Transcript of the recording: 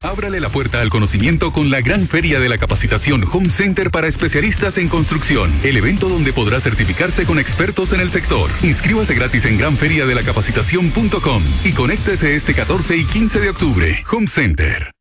Ábrale la puerta al conocimiento con la gran feria de la capacitación Home Center para especialistas en construcción. El evento donde podrá certificarse con expertos en el sector. Inscríbase gratis en granferiadelacapacitación.com y conéctese este 14 y 15 de octubre. Home Center.